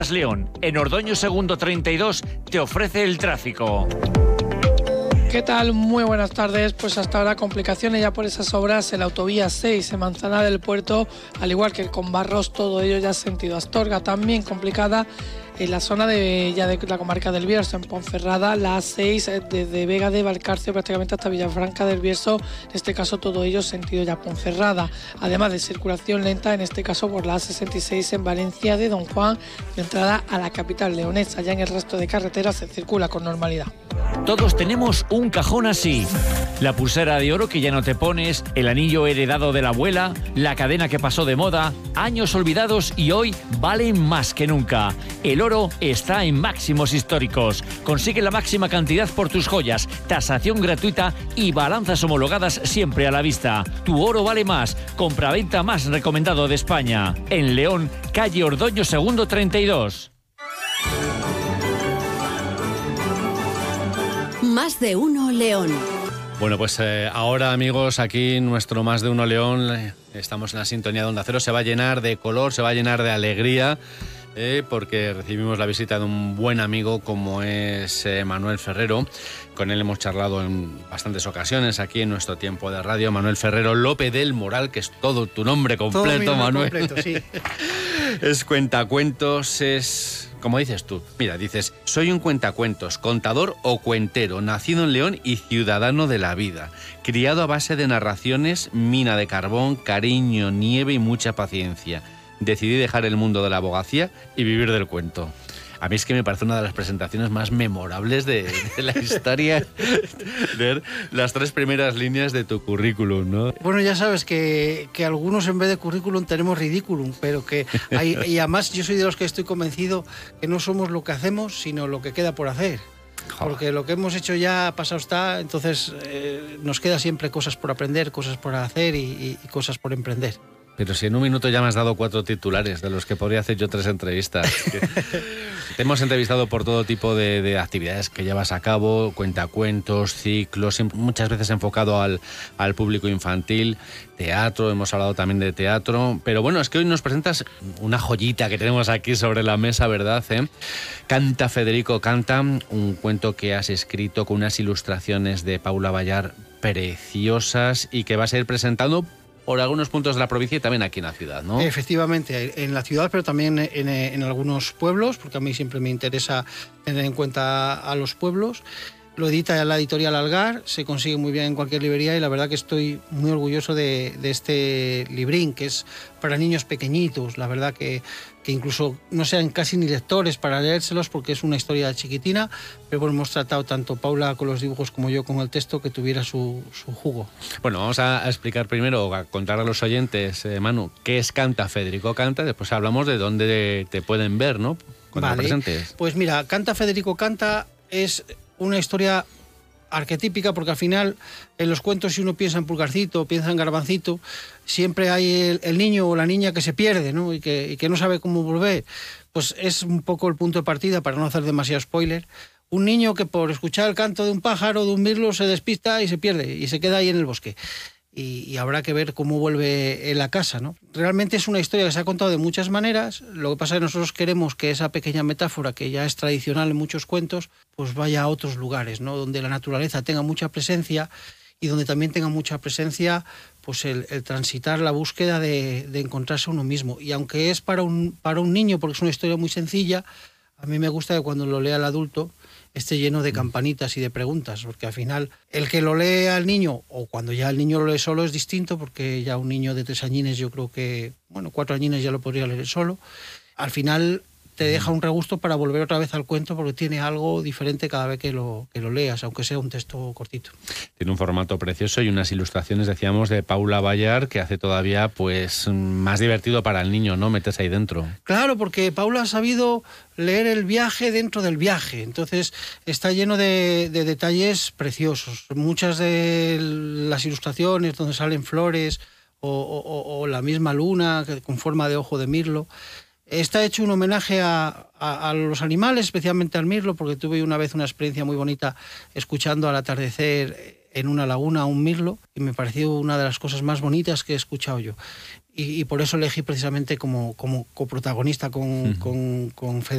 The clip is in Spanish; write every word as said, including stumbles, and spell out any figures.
León, en Ordoño Segundo treinta y dos, te ofrece el tráfico. ¿Qué tal? Muy buenas tardes. Pues hasta ahora complicaciones ya por esas obras en la autovía seis en Manzana del Puerto, al igual que con Barros, todo ello ya sentido Astorga. También complicada en la zona de ya de la comarca del Bierzo, en Ponferrada, la A seis desde Vega de Valcarce prácticamente hasta Villafranca del Bierzo, en este caso todo ello sentido ya Ponferrada, además de circulación lenta en este caso por la A sesenta y seis en Valencia de Don Juan, de entrada a la capital leonesa. Ya en el resto de carreteras se circula con normalidad. Todos tenemos un cajón así: la pulsera de oro que ya no te pones, el anillo heredado de la abuela, la cadena que pasó de moda, años olvidados y hoy valen más que nunca. El oro está en máximos históricos. Consigue la máxima cantidad por tus joyas, tasación gratuita y balanzas homologadas siempre a la vista. Tu oro vale más. Compraventa más recomendado de España. En León, calle Ordoño Segundo treinta y dos. Más de uno León. Bueno, pues eh, ahora, amigos, aquí nuestro Más de uno León, eh, estamos en la sintonía de Onda Cero, se va a llenar de color, se va a llenar de alegría, eh, porque recibimos la visita de un buen amigo como es eh, Manuel Ferrero. Con él hemos charlado en bastantes ocasiones aquí en nuestro tiempo de radio. Manuel Ferrero López del Moral, que es todo tu nombre completo, todo mi nombre Manuel. Completo, sí. Es cuentacuentos, es... Como dices tú, mira, dices, soy un cuentacuentos, contador o cuentero, nacido en León y ciudadano de la vida, criado a base de narraciones, mina de carbón, cariño, nieve y mucha paciencia. Decidí dejar el mundo de la abogacía y vivir del cuento. A mí es que me parece una de las presentaciones más memorables de, de la historia, ver las tres primeras líneas de tu currículum, ¿no? Bueno, ya sabes que, que algunos en vez de currículum tenemos ridículum, pero que hay, y además yo soy de los que estoy convencido que no somos lo que hacemos, sino lo que queda por hacer. Porque lo que hemos hecho ya pasado está, entonces eh, nos queda siempre cosas por aprender, cosas por hacer y, y, y cosas por emprender. Pero si en un minuto ya me has dado cuatro titulares de los que podría hacer yo tres entrevistas. Te hemos entrevistado por todo tipo de, de actividades que llevas a cabo, cuentacuentos, ciclos, muchas veces enfocado al, al público infantil, teatro, hemos hablado también de teatro. Pero bueno, es que hoy nos presentas una joyita que tenemos aquí sobre la mesa, ¿verdad? ¿Eh? Canta Federico Canta, un cuento que has escrito con unas ilustraciones de Paula Bayar preciosas y que vas a ir presentando por algunos puntos de la provincia y también aquí en la ciudad, ¿no? Efectivamente, en la ciudad, pero también en, en algunos pueblos, porque a mí siempre me interesa tener en cuenta a los pueblos. Lo edita la editorial Algar, se consigue muy bien en cualquier librería y la verdad que estoy muy orgulloso de, de este librín, que es para niños pequeñitos. La verdad que, que incluso no sean casi ni lectores para leérselos porque es una historia chiquitina, pero bueno, hemos tratado tanto Paula con los dibujos como yo con el texto que tuviera su, su jugo. Bueno, vamos a explicar primero, a contar a los oyentes, eh, Manu, qué es Canta Federico Canta, después hablamos de dónde te pueden ver, ¿no? Cuando vale, lo presentes. Pues mira, Canta Federico Canta es una historia arquetípica porque al final en los cuentos, si uno piensa en Pulgarcito, piensa en Garbancito, siempre hay el, el niño o la niña que se pierde, ¿no? y, que, y que no sabe cómo volver. Pues es un poco el punto de partida, para no hacer demasiado spoiler. Un niño que por escuchar el canto de un pájaro, de un mirlo, se despista y se pierde y se queda ahí en el bosque. Y, y habrá que ver cómo vuelve en la casa, ¿no? Realmente es una historia que se ha contado de muchas maneras. Lo que pasa es que nosotros queremos que esa pequeña metáfora, que ya es tradicional en muchos cuentos, pues vaya a otros lugares, ¿no? Donde la naturaleza tenga mucha presencia y donde también tenga mucha presencia pues el, el transitar la búsqueda de, de encontrarse a uno mismo. Y aunque es para un, para un niño, porque es una historia muy sencilla, a mí me gusta que cuando lo lea el adulto esté lleno de campanitas y de preguntas, porque al final el que lo lee al niño, o cuando ya el niño lo lee solo, es distinto, porque ya un niño de tres añines, yo creo que, bueno, cuatro añines ya lo podría leer solo. Al final te deja un regusto para volver otra vez al cuento, porque tiene algo diferente cada vez que lo, que lo leas, aunque sea un texto cortito. Tiene un formato precioso y unas ilustraciones, decíamos, de Paula Bayar, que hace todavía pues más divertido para el niño, ¿no? Metes ahí dentro. Claro, porque Paula ha sabido leer el viaje dentro del viaje, entonces está lleno de, de detalles preciosos. Muchas de las ilustraciones donde salen flores o, o, o la misma luna con forma de ojo de mirlo, está hecho un homenaje a, a, a los animales, especialmente al mirlo, porque tuve una vez una experiencia muy bonita escuchando al atardecer en una laguna a un mirlo y me pareció una de las cosas más bonitas que he escuchado yo. Y, y por eso elegí precisamente como, como coprotagonista con, uh-huh. con, con Federico.